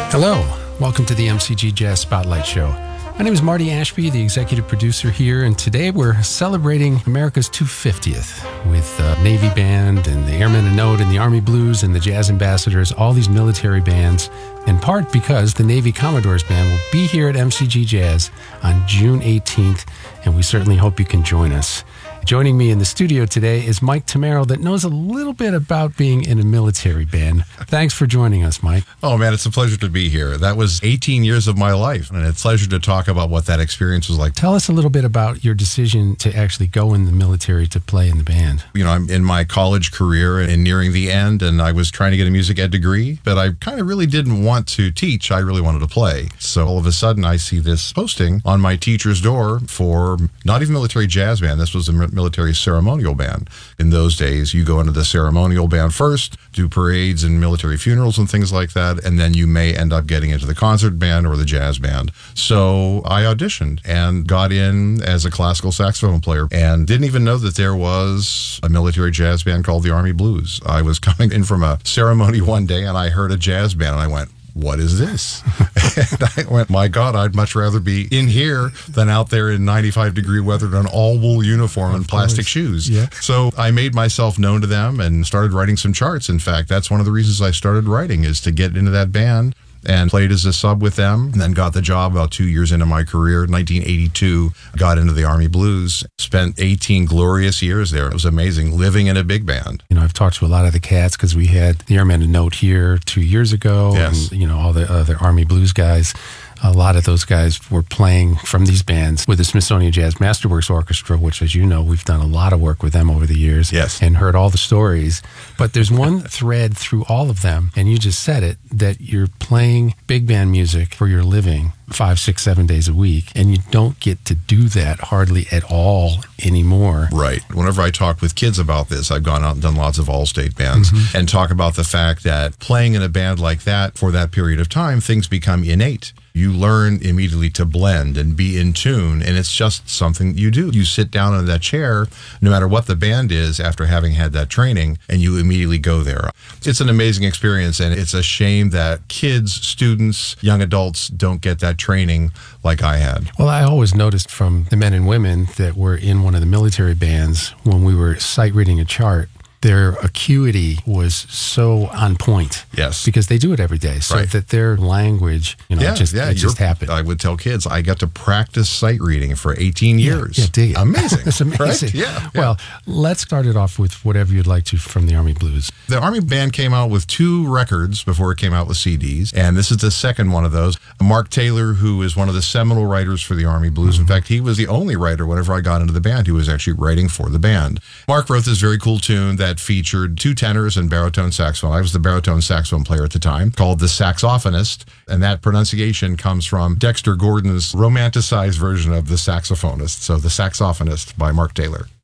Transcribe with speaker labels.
Speaker 1: Hello, welcome to the MCG Jazz Spotlight Show. My name is Marty Ashby, the executive producer here, and today we're celebrating America's 250th with the Navy Band and the Airmen a Note and the Army Blues and the Jazz Ambassadors, all these military bands, in part because the Navy Commodores Band will be here at MCG Jazz on June 18th, and we certainly hope you can join us. Joining me in the studio today is Mike Tamero, that knows a little bit about being in a military band. Thanks for joining us, Mike.
Speaker 2: Oh, man, it's a pleasure to be here. That was 18 years of my life, and it's a pleasure to talk about what that experience was like.
Speaker 1: Tell us a little bit about your decision to actually go in the military to play in the band.
Speaker 2: You know, I'm in my college career and nearing the end, and I was trying to get a music ed degree, but I kind of really didn't want to teach. I really wanted to play. So all of a sudden, I see this posting on my teacher's door for not even military jazz band. This was a military ceremonial band. In those days, you go into the ceremonial band first, do parades and military funerals and things like that, and then you may end up getting into the concert band or the jazz band. So I auditioned and got in as a classical saxophone player and didn't even know that there was a military jazz band called the Army Blues. I was coming in from a ceremony one day and I heard a jazz band and I went, what is this? And I went, my God, I'd much rather be in here than out there in 95-degree weather in an all-wool uniform and plastic shoes.
Speaker 1: Yeah.
Speaker 2: So I made myself known to them and started writing some charts. In fact, that's one of the reasons I started writing, is to get into that band, and played as a sub with them, and then got the job about 2 years into my career. 1982, got into the Army Blues, spent 18 glorious years there. It was amazing living in a big band.
Speaker 1: You know, I've talked to a lot of the cats because we had the Airmen a Note here 2 years ago,
Speaker 2: Yes.
Speaker 1: and, you know, all the other Army Blues guys. A lot of those guys were playing from these bands with the Smithsonian Jazz Masterworks Orchestra, which, as you know, we've done a lot of work with them over the years.
Speaker 2: Yes.
Speaker 1: And heard all the stories. But there's one thread through all of them, and you just said it, that you're playing big band music for your living 5, 6, 7 days a week, and you don't get to do that hardly at all anymore.
Speaker 2: Right. Whenever I talk with kids about this, I've gone out and done lots of all-state bands and talk about the fact that playing in a band like that for that period of time, things become innate. You learn immediately to blend and be in tune, and it's just something you do. You sit down in that chair, no matter what the band is, after having had that training, and you immediately go there. It's an amazing experience, and it's a shame that kids, students, young adults don't get that training like I had.
Speaker 1: Well, I always noticed from the men and women that were in one of the military bands, when we were sight reading a chart, their acuity was so on point.
Speaker 2: Yes.
Speaker 1: Because they do it every day. So
Speaker 2: Right.
Speaker 1: that their language, you know, it just happened.
Speaker 2: I would tell kids, I got to practice sight reading for 18 years.
Speaker 1: Yeah, dig it.
Speaker 2: Amazing.
Speaker 1: It's amazing.
Speaker 2: Right? Yeah.
Speaker 1: Well, let's start it off with whatever you'd like to from the Army Blues.
Speaker 2: The Army Band came out with 2 records before it came out with CDs, and this is the second one of those. Mark Taylor, who is one of the seminal writers for the Army Blues. In fact, he was the only writer whenever I got into the band who was actually writing for the band. Mark wrote this very cool tune that featured 2 tenors and baritone saxophone. I was the baritone saxophone player at the time, called The Saxophonist, and that pronunciation comes from Dexter Gordon's romanticized version of The Saxophonist. So The Saxophonist by Mark Taylor.